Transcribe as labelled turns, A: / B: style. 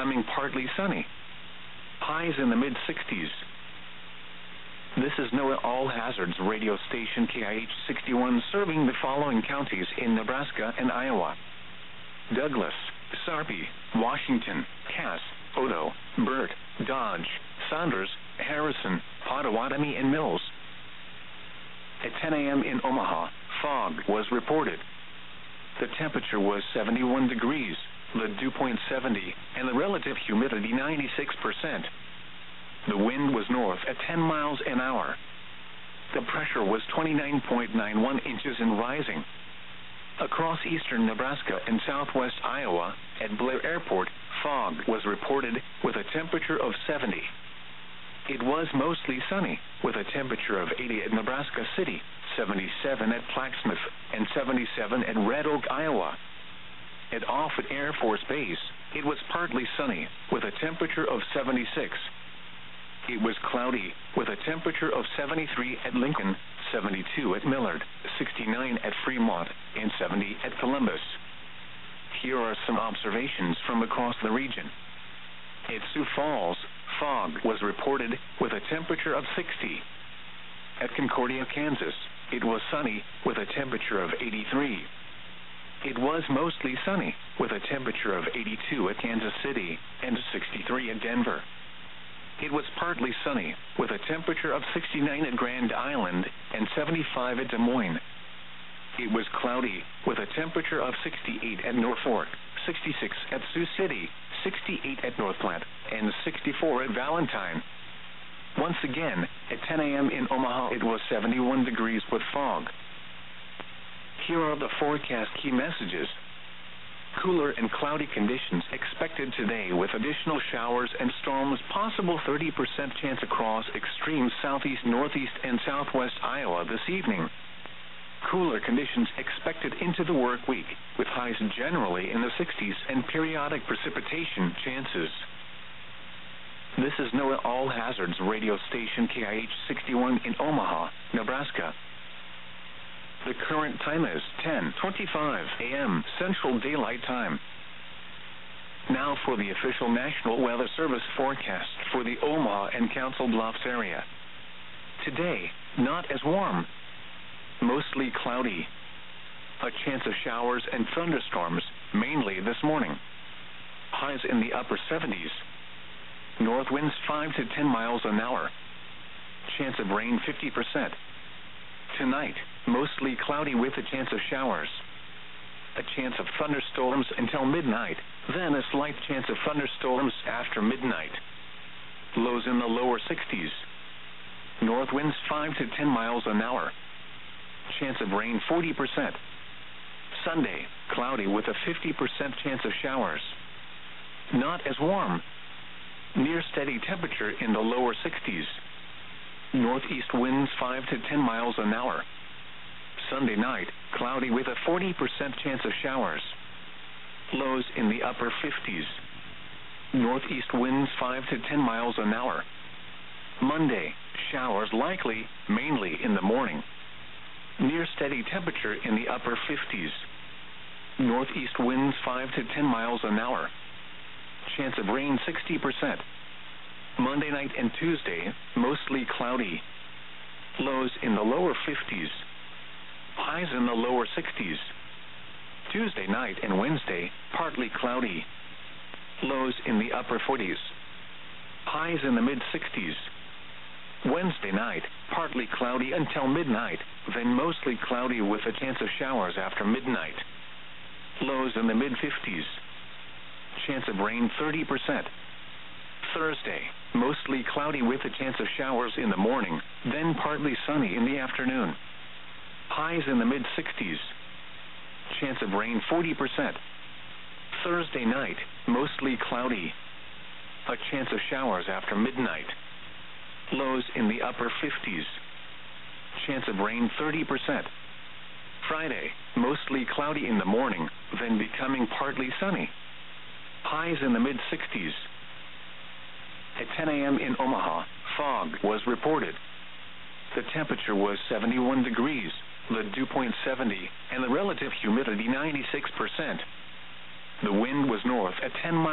A: becoming partly sunny. Highs in the mid-60s. This is NOAA All Hazards radio station KIH-61 serving the following counties in Nebraska and Iowa: Douglas, Sarpy, Washington, Cass, Odo, Burt, Dodge, Saunders, Harrison, Pottawatomie, and Mills. At 10 a.m. in Omaha, fog was reported. The temperature was 71 degrees, the dew point 70, and the relative humidity 96%. The wind was north at 10 miles an hour. The pressure was 29.91 inches and rising. Across eastern Nebraska and southwest Iowa, at Blair Airport, fog was reported with a temperature of 70. It was mostly sunny, with a temperature of 80 at Nebraska City, 77 at Plaquemine, and 77 at Red Oak, Iowa. At Offutt Air Force Base, it was partly sunny, with a temperature of 76. It was cloudy, with a temperature of 73 at Lincoln, 72 at Millard, 69 at Fremont, and 70 at Columbus. Here are some observations from across the region. At Sioux Falls, fog was reported with a temperature of 60. At Concordia, Kansas, it was sunny with a temperature of 83. It was mostly sunny with a temperature of 82 at Kansas City and 63 at Denver. It was partly sunny with a temperature of 69 at Grand Island and 75 at Des Moines. It was cloudy with a temperature of 68 at Norfolk, 66 at Sioux City, 68 at North Platte, and 64 at Valentine. Once again, at 10 a.m. in Omaha, it was 71 degrees with fog. Here are the forecast key messages. Cooler and cloudy conditions expected today with additional showers and storms, possible 30% chance across extreme southeast, northeast, and southwest Iowa this evening. Cooler conditions expected into the work week, with highs generally in the 60s and periodic precipitation chances. This is NOAA All Hazards radio station KIH-61 in Omaha, Nebraska. The current time is 10:25 a.m. Central Daylight Time. Now for the official National Weather Service forecast for the Omaha and Council Bluffs area. Today, not as warm. Mostly cloudy. A chance of showers and thunderstorms, mainly this morning. Highs in the upper 70s. North winds 5 to 10 miles an hour. Chance of rain 50%. Tonight, mostly cloudy with a chance of showers. A chance of thunderstorms until midnight, then a slight chance of thunderstorms after midnight. Lows in the lower 60s. North winds 5 to 10 miles an hour. Chance of rain 40%. Sunday, cloudy with a 50% chance of showers. Not as warm. Near steady temperature in the lower 60s. Northeast winds 5 to 10 miles an hour. Sunday night, cloudy with a 40% chance of showers. Lows in the upper 50s. Northeast winds 5 to 10 miles an hour. Monday, showers likely, mainly in the morning. Near steady temperature in the upper 50s. Northeast winds 5 to 10 miles an hour. Chance of rain 60%. Monday night and Tuesday, mostly cloudy. Lows in the lower 50s. Highs in the lower 60s. Tuesday night and Wednesday, partly cloudy. Lows in the upper 40s. Highs in the mid-60s. Wednesday night, partly cloudy until midnight, then mostly cloudy with a chance of showers after midnight. Lows in the mid-50s. Chance of rain 30%. Thursday, mostly cloudy with a chance of showers in the morning, then partly sunny in the afternoon. Highs in the mid-60s. Chance of rain 40%. Thursday night, mostly cloudy. A chance of showers after midnight. Lows in the upper 50s. Chance of rain 30%. Friday, mostly cloudy in the morning, then becoming partly sunny. Highs in the mid-60s. At 10 a.m. in Omaha, fog was reported. The temperature was 71 degrees, the dew point 70, and the relative humidity 96%. The wind was north at 10 miles